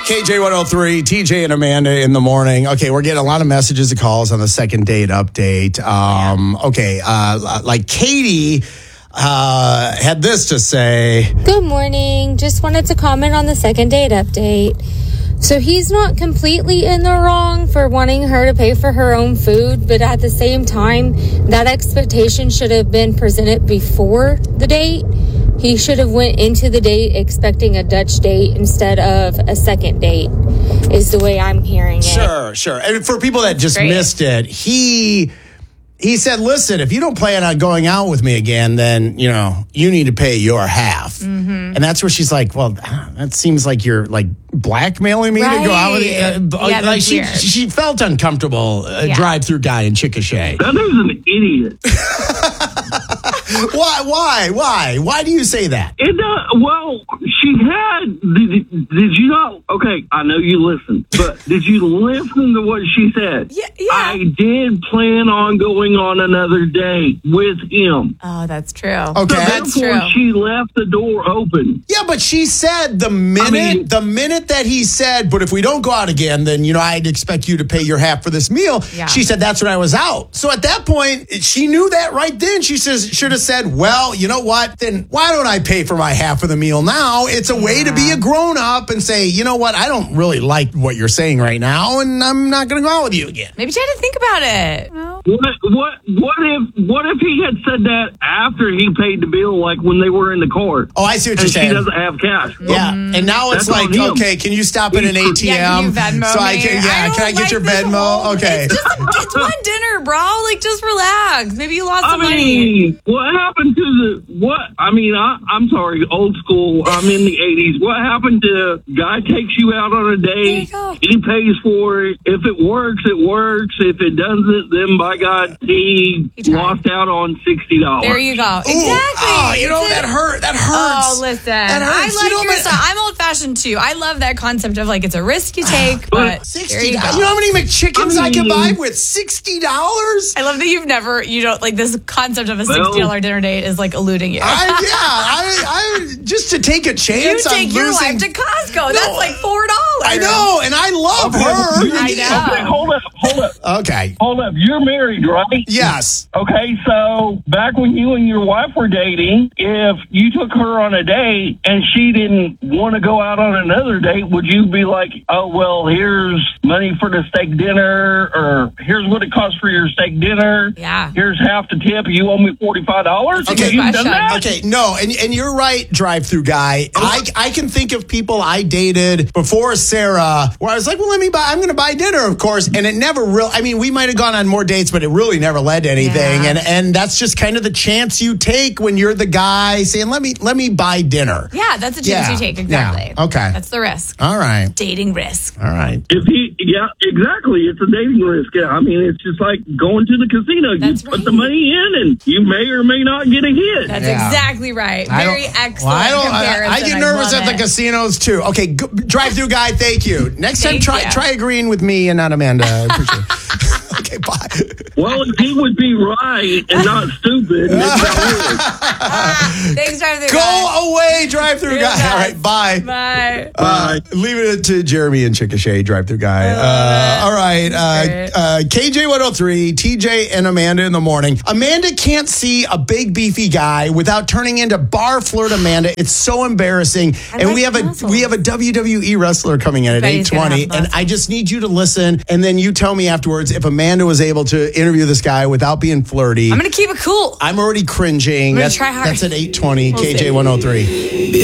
KJ103, TJ and Amanda in the morning. Okay, we're getting a lot of messages and calls on the second date update. Like Katie had this to say. Good morning. Just wanted to comment on the second date update. So he's not completely in the wrong for wanting her to pay for her own food, but at the same time, that expectation should have been presented before the date. He should have went into the date expecting a Dutch date instead of a second date, is the way I'm hearing it. Sure. And for people that just missed it, he said, listen, if you don't plan on going out with me again, then, you need to pay your half. Mm-hmm. And that's where she's like, well, that seems like you're like blackmailing me to go out with you. She felt uncomfortable, drive-through guy in Chickasha. That is an idiot. Why do you say that? Well, she had. Did you know? Okay, I know you listened, but did you listen to what she said? Yeah. I did plan on going on another date with him. Oh, that's true. Okay, so that's therefore, true. she left the door open. Yeah, but she said the minute that he said, but if we don't go out again, then I'd expect you to pay your half for this meal. Yeah. She said that's when I was out. So at that point, she knew that right then. She should have said, well, you know what? Then why don't I pay for my half of the meal now? It's a way to be a grown up and say, you know what? I don't really like what you're saying right now, and I'm not going to go out with you again. Maybe she had to think about it. Well, What if he had said that after he paid the bill, like when they were in the car? Oh, I see what you're and saying. She doesn't have cash. Yeah, and now it's That's like, on him. okay, can you stop at an ATM? can you Venmo so I me? can, can I get your this Venmo? whole- Okay. It's one dinner, bro. Like, just relax. Maybe you lost some money. What happened to I'm sorry, old school. I'm in the 80s. What happened to guy takes you out on a date? He pays for it. If it works, it works. If it doesn't, then by God, he lost out on $60. There you go. Exactly. Oh, that hurt. That hurts. Oh, listen. That hurts. I like your style. I'm old-fashioned, too. I love that concept of, like, it's a risk you take, but $60. there you go. You know how many McChickens I can buy with $60? I love that you don't, like, this concept of a $60 dinner date is, like, eluding you. I just to take a chance. You take your wife to Costco. That's like $4. I know, and I love her. I know. Okay, hold up. Okay. Hold up. You're married, right? Yes. Okay, so back when you and your wife were dating, if you took her on a date and she didn't want to go out on another date, would you be like, oh, well, here's money for the steak dinner, or here's what it costs for your steak dinner? Yeah. Here's half the tip. You owe me $45? Okay. You've done that? Okay, no, and you're right, drive-through guy. I can think of people I dated before Sarah where I was like, well, I'm going to buy dinner, of course, and it never really, we might have gone on more dates, but it really never led to anything, and that's just kind of the chance you take when you're the guy saying, let me buy dinner. Yeah, that's a chance you take, exactly. Yeah. Okay. That's the risk. All right. Dating risk. All right. Yeah, exactly. It's a dating risk. It's just like going to the casino. That's you put the money in, and you may or may not get a hit. That's exactly right. Very excellent comparison. I get nervous love at the casinos, too. Okay, drive-through guy, thank you. Next time, try agreeing with me and not Amanda. I appreciate it. Okay, bye. Well, if he would be right and not stupid. Thanks, drive-through guy. Go away, drive-through guy. All right, bye. Bye. Leave it to Jeremy and Chickasha, drive-through guy. All right, KJ103, TJ and Amanda in the morning. Amanda can't see a big beefy guy without turning into bar flirt Amanda. It's so embarrassing. And we have a WWE wrestler coming in at 8:20, and I just need you to listen, and then you tell me afterwards if Amanda was able to interview this guy without being flirty. I'm going to keep it cool. I'm already cringing. I'm going to try hard. That's at 8:20, KJ103.